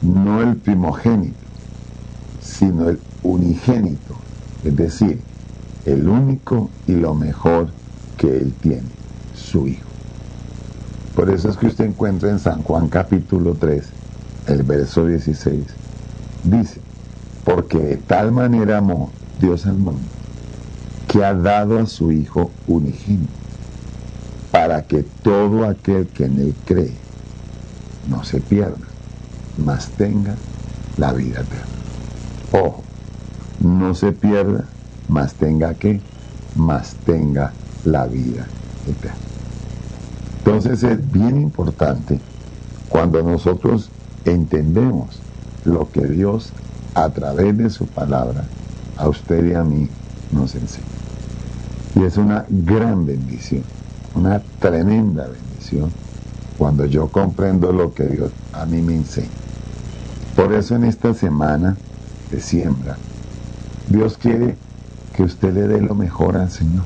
no el primogénito, sino el unigénito, es decir, el único y lo mejor que Él tiene, su Hijo. Por eso es que usted encuentra en San Juan capítulo 3, el verso 16, dice, porque de tal manera amó Dios al mundo, que ha dado a su Hijo unigénito, para que todo aquel que en Él cree no se pierda, mas tenga la vida eterna. Ojo, no se pierda, mas tenga ¿qué? Mas tenga la vida eterna. Entonces es bien importante cuando nosotros entendemos lo que Dios a través de su palabra a usted y a mí nos enseña. Y es una gran bendición, una tremenda bendición cuando yo comprendo lo que Dios a mí me enseña. Por eso en esta semana de siembra, Dios quiere que usted le dé lo mejor al Señor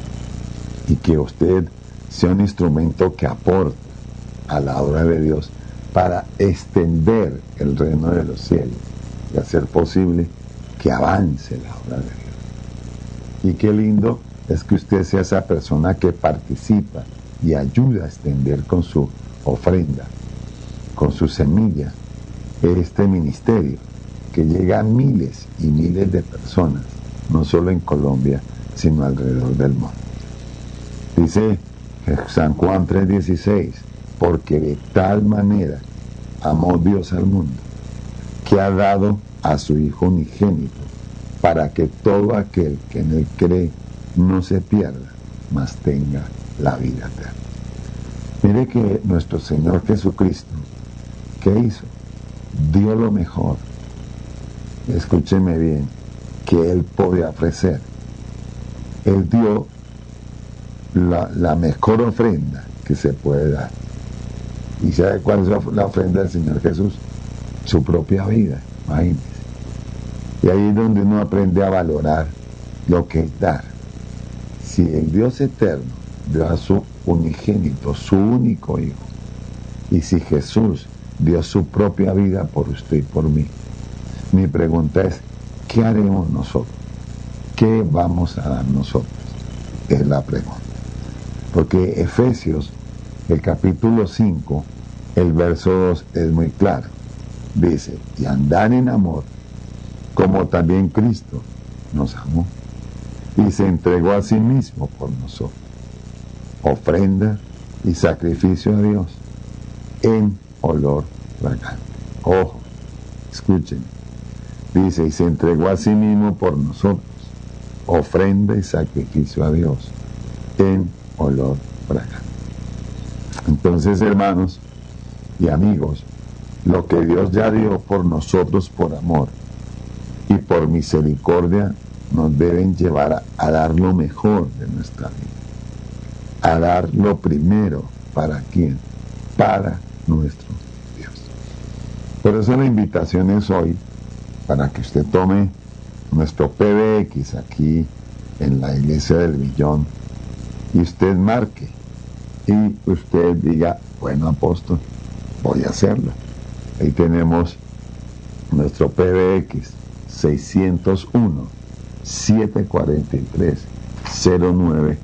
y que usted sea un instrumento que aporte a la obra de Dios para extender el reino de los cielos y hacer posible que avance la obra de Dios. Y qué lindo es que usted sea esa persona que participa y ayuda a extender con su ofrenda, con su semilla, este ministerio que llega a miles y miles de personas, no solo en Colombia, sino alrededor del mundo. Dice San Juan 3:16, porque de tal manera amó Dios al mundo, que ha dado a su Hijo unigénito, para que todo aquel que en Él cree no se pierda, mas tenga la vida eterna. Mire que nuestro Señor Jesucristo, ¿qué hizo? Dio lo mejor, escúcheme bien, que Él podía ofrecer. Él dio la mejor ofrenda que se puede dar. ¿Y sabe cuál es la ofrenda del Señor Jesús? Su propia vida, imagínense. Y ahí es donde uno aprende a valorar lo que es dar. Si el Dios eterno dio a su unigénito, su único Hijo, y si Jesús dio su propia vida por usted y por mí, mi pregunta es, ¿qué haremos nosotros? ¿Qué vamos a dar nosotros? Es la pregunta. Porque Efesios, el capítulo 5, el verso 2 es muy claro. Dice, y andar en amor, como también Cristo nos amó y se entregó a sí mismo por nosotros, ofrenda y sacrificio a Dios en olor fragante. Ojo, escuchen, dice, y se entregó a sí mismo por nosotros, ofrenda y sacrificio a Dios en olor fragante. Entonces, hermanos y amigos, lo que Dios ya dio por nosotros por amor y por misericordia nos deben llevar a dar lo mejor de nuestra vida, a dar lo primero. ¿Para quién? Para nuestro Dios. Por eso la invitación es hoy para que usted tome nuestro PBX aquí en la Iglesia del Millón y usted marque y usted diga, bueno, apóstol, voy a hacerlo. Ahí tenemos nuestro PBX 601-743-0909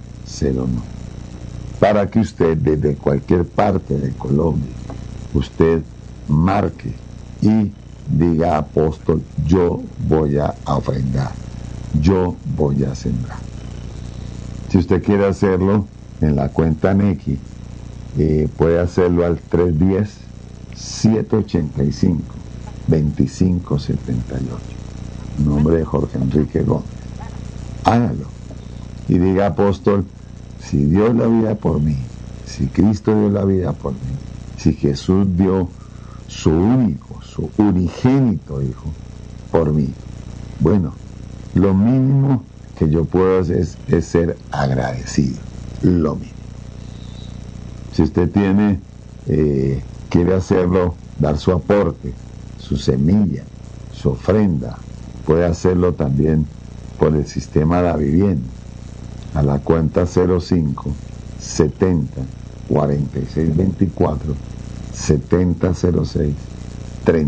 para que usted desde cualquier parte de Colombia usted marque y diga, apóstol, yo voy a ofrendar, yo voy a sembrar. Si usted quiere hacerlo en la cuenta Nequi, puede hacerlo al 310-785-2578. Nombre de Jorge Enrique Gómez. Hágalo y diga, apóstol, si Dios la vida por mí, si Cristo dio la vida por mí, si Jesús dio su único, su unigénito Hijo por mí, bueno, lo mínimo que yo puedo hacer es ser agradecido, lo mínimo. Si usted quiere hacerlo, dar su aporte, su semilla, su ofrenda, puede hacerlo también por el sistema de vivienda a la cuenta 05 70 46 24 70 06